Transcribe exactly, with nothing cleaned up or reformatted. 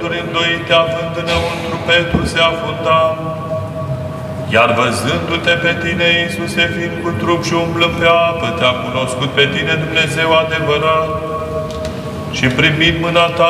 Îndoite având înăuntru Petru se afunda, iar văzându-te pe tine, Iisuse, fiind cu trup și umblând pe apă, te-a cunoscut pe tine Dumnezeu adevărat și primind mâna ta